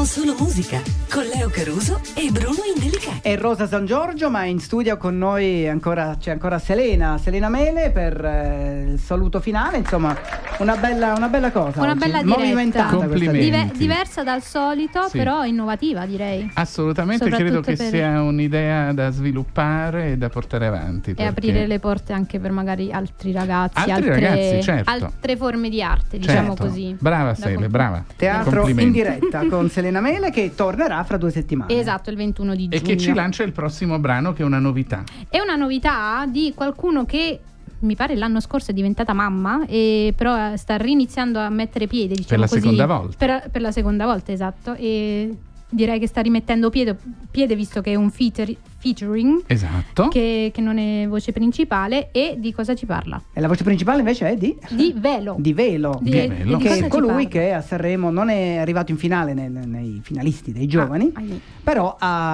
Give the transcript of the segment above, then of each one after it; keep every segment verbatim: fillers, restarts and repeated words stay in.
solo musica, con Leo Caruso e Bruno Indelicato. È Rosa San Giorgio, ma in studio con noi ancora, c'è ancora Selena, Selena Mele per eh, il saluto finale. Insomma, una bella, una bella cosa. Una oggi. bella diretta. Movimentata questa Complimenti. Dive- diversa dal solito, Sì. però innovativa, direi. Assolutamente, Soprattutto credo che per- sia un'idea da sviluppare e da portare avanti. E perché- aprire le porte anche per magari altri ragazzi, Altri altre, ragazzi, certo. altre forme di arte, diciamo Certo. così. Brava Da Sele, com- brava. Teatro Complimenti. in diretta con Selena Mele che tornerà fra due settimane. Esatto, il ventuno di E giugno. che ci lancia il prossimo brano, che è una novità. È una novità di qualcuno che mi pare l'anno scorso è diventata mamma, e però sta riniziando a mettere piede, diciamo Per la così, seconda volta. Per, per la seconda volta, esatto. E direi che sta rimettendo piede, piede visto che è un feature- featuring Esatto. che, che non è voce principale. E di cosa ci parla? E la voce principale invece è di? Di Velo. Di Velo. Di, Di e Velo. di Che cosa è ci colui parla? che a Sanremo non è arrivato in finale nel- nei finalisti dei giovani, Ah, ahimè. però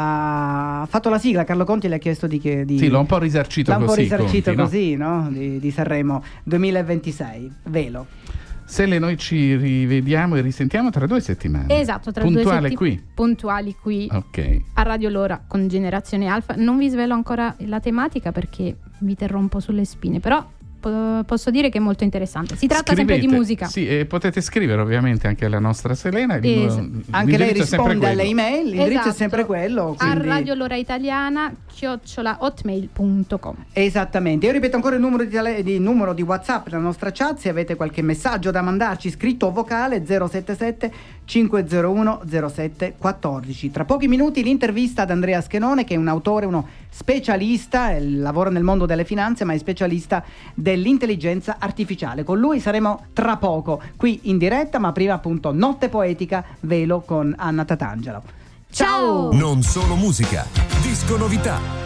ha fatto la sigla. Carlo Conti le ha chiesto di che di, Sì, l'ho un po' risarcito l'ha un po' così. risarcito Conti, no? così, no? Di, di Sanremo duemilaventisei. Velo. Sele, noi ci rivediamo e risentiamo tra due settimane. Esatto, tra Puntuale due setti- qui. puntuali qui Ok. a Radio Lora con Generazione Alfa. Non vi svelo ancora la tematica perché vi terrò un po' sulle spine, però po- posso dire che è molto interessante. Si tratta sempre di Scrivete- musica. Sì, e potete scrivere ovviamente anche alla nostra Selena. Il- Es- Anche lei l'indirizzo è sempre risponde alle quello. email, l'indirizzo è Esatto. sempre quello. A quindi- Radio Lora Italiana chiocciola hotmail punto com. Esattamente, io ripeto ancora il numero di, tele- di numero di WhatsApp della nostra chat. Se avete qualche messaggio da mandarci scritto o vocale, zero sette sette cinque zero uno zero sette uno quattro. Tra pochi minuti l'intervista ad Andrea Schenone, che è un autore, uno specialista, eh, lavora nel mondo delle finanze ma è specialista dell'intelligenza artificiale. Con lui saremo tra poco qui in diretta, ma prima appunto Notte Poetica, Velo con Anna Tatangelo. Ciao! Non solo musica, disco novità.